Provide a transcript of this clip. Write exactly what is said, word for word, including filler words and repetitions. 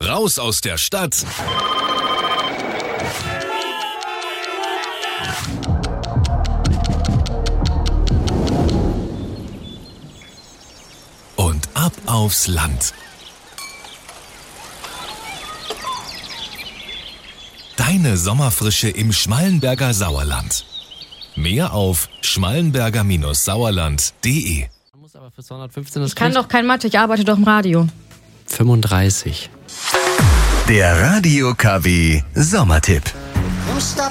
Raus aus der Stadt. Und ab aufs Land. Deine Sommerfrische im Schmallenberger Sauerland. Mehr auf schmallenberger Sauerland punkt de. Muss aber für zweihundertfünfzehn das Ich kann doch kein Mathe, ich arbeite doch im Radio. fünfunddreißig. Der Radio K W Sommertipp.